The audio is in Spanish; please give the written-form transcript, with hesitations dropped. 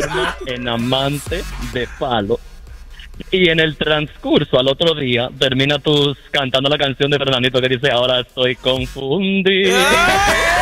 transforma en amante de palo. Y en el transcurso al otro día termina tú cantando la canción de Fernandito que dice ahora estoy confundido.